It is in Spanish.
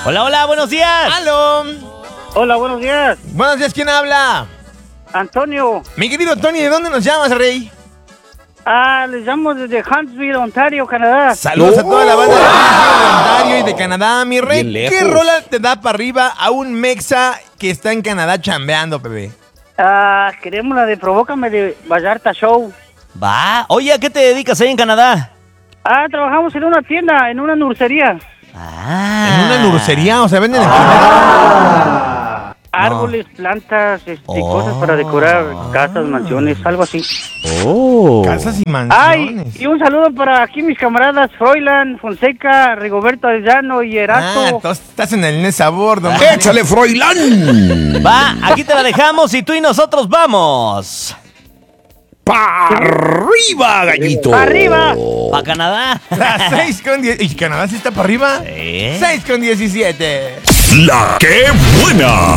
Hola, hola, buenos días. ¡Aló! Hola, buenos días. Buenos días, ¿quién habla? Antonio. Mi querido Tony, ¿de dónde nos llamas, rey? Les llamo desde Huntsville, Ontario, Canadá. Saludos a toda la banda de Ontario y de Canadá, mi rey. Bien lejos. ¿Qué rola te da para arriba a un mexa que está en Canadá chambeando, bebé? Queremos la de Provócame de Vallarta Show. Va. Oye, ¿a qué te dedicas ahí en Canadá? Trabajamos en una tienda, en una nursería. En una nursería, o sea, venden Árboles, plantas, cosas para decorar casas, mansiones, algo así. casas y Ay, mansiones. y un saludo para aquí mis camaradas Froilán, Fonseca, Rigoberto Arellano y Erasto. Entonces estás en el Nesabor, don ¡Échale, Froilán! Va, aquí te la dejamos y tú y nosotros vamos. ¡Pa' arriba, gallito! ¡Arriba! ¿Pa Canadá? Las 6:10. ¿Y Canadá sí está para arriba? ¿Eh? 6:17. ¡La que buena!